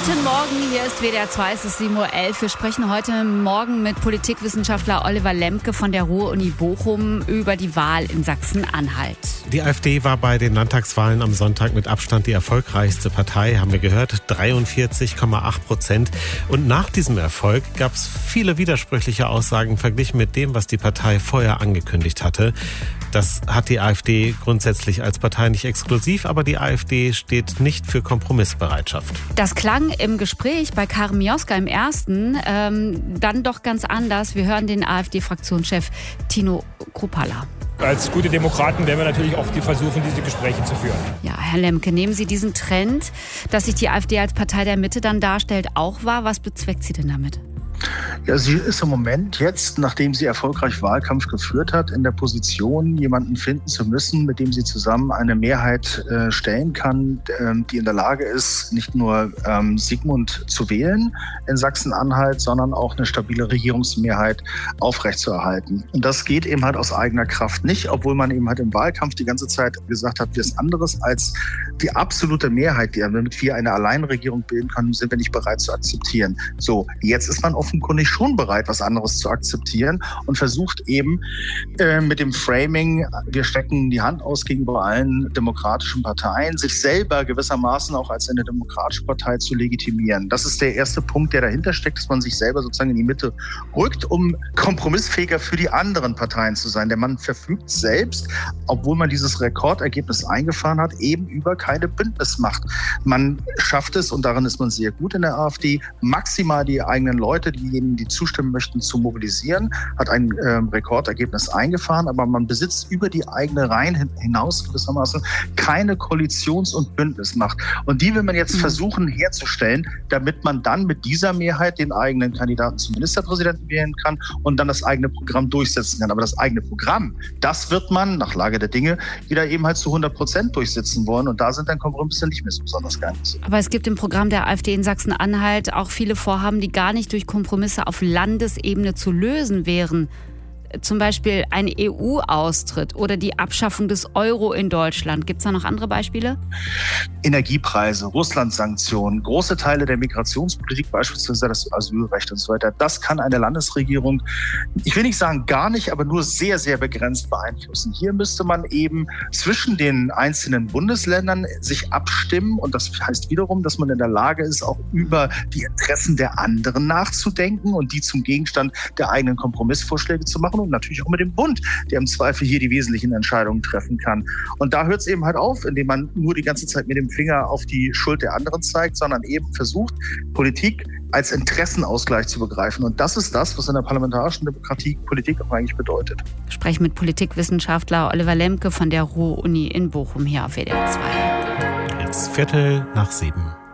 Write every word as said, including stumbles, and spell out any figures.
Guten Morgen, hier ist W D R zwei, es ist sieben Uhr elf. Wir sprechen heute Morgen mit Politikwissenschaftler Oliver Lemke von der Ruhr-Uni Bochum über die Wahl in Sachsen-Anhalt. Die AfD war bei den Landtagswahlen am Sonntag mit Abstand die erfolgreichste Partei, haben wir gehört, dreiundvierzig Komma acht Prozent. Und nach diesem Erfolg gab es viele widersprüchliche Aussagen verglichen mit dem, was die Partei vorher angekündigt hatte. Das hat die AfD grundsätzlich als Partei nicht exklusiv, aber die AfD steht nicht für Kompromissbereitschaft. Das klang im Gespräch bei Karin Mioska im ersten ähm, dann doch ganz anders. Wir hören den AfD-Fraktionschef Tino Kruppalla. Als gute Demokraten werden wir natürlich auch versuchen, diese Gespräche zu führen. Ja, Herr Lemke, nehmen Sie diesen Trend, dass sich die AfD als Partei der Mitte dann darstellt, auch wahr? Was bezweckt sie denn damit? Ja, sie ist im Moment jetzt, nachdem sie erfolgreich Wahlkampf geführt hat, in der Position, jemanden finden zu müssen, mit dem sie zusammen eine Mehrheit äh, stellen kann, äh, die in der Lage ist, nicht nur ähm, Sigmund zu wählen in Sachsen-Anhalt, sondern auch eine stabile Regierungsmehrheit aufrechtzuerhalten. Und das geht eben halt aus eigener Kraft nicht, obwohl man eben halt im Wahlkampf die ganze Zeit gesagt hat, wir sind anderes als die absolute Mehrheit, damit wir eine Alleinregierung bilden können, sind wir nicht bereit zu akzeptieren. So, jetzt ist man offenkundig schon bereit, was anderes zu akzeptieren und versucht eben äh, mit dem Framing, wir strecken die Hand aus gegenüber allen demokratischen Parteien, sich selber gewissermaßen auch als eine demokratische Partei zu legitimieren. Das ist der erste Punkt, der dahinter steckt, dass man sich selber sozusagen in die Mitte rückt, um kompromissfähiger für die anderen Parteien zu sein. Denn man verfügt selbst, obwohl man dieses Rekordergebnis eingefahren hat, eben über keine Bündnismacht. Man schafft es, und darin ist man sehr gut in der AfD, maximal die eigenen Leute, diejenigen, die zustimmen möchten, zu mobilisieren, hat ein äh, Rekordergebnis eingefahren, aber man besitzt über die eigene Reihen hinaus gewissermaßen keine Koalitions- und Bündnismacht. Und die will man jetzt mhm. versuchen herzustellen, damit man dann mit dieser Mehrheit den eigenen Kandidaten zum Ministerpräsidenten wählen kann und dann das eigene Programm durchsetzen kann. Aber das eigene Programm, das wird man nach Lage der Dinge wieder eben halt zu hundert Prozent durchsetzen wollen. Und da sind dann Kompromisse nicht mehr so besonders geeignet. Aber es gibt im Programm der AfD in Sachsen-Anhalt auch viele Vorhaben, die gar nicht durch Kompromisse auf Landesebene zu lösen wären. Zum Beispiel ein E U-Austritt oder die Abschaffung des Euro in Deutschland. Gibt es da noch andere Beispiele? Energiepreise, Russland-Sanktionen, große Teile der Migrationspolitik, beispielsweise das Asylrecht und so weiter. Das kann eine Landesregierung, ich will nicht sagen gar nicht, aber nur sehr, sehr begrenzt beeinflussen. Hier müsste man eben zwischen den einzelnen Bundesländern sich abstimmen. Und das heißt wiederum, dass man in der Lage ist, auch über die Interessen der anderen nachzudenken und die zum Gegenstand der eigenen Kompromissvorschläge zu machen. Und natürlich auch mit dem Bund, der im Zweifel hier die wesentlichen Entscheidungen treffen kann. Und da hört es eben halt auf, indem man nur die ganze Zeit mit dem Finger auf die Schuld der anderen zeigt, sondern eben versucht, Politik als Interessenausgleich zu begreifen. Und das ist das, was in der parlamentarischen Demokratie Politik auch eigentlich bedeutet. Ich spreche mit Politikwissenschaftler Oliver Lemke von der Ruhr-Uni in Bochum hier auf W D R zwei. Jetzt Viertel nach sieben.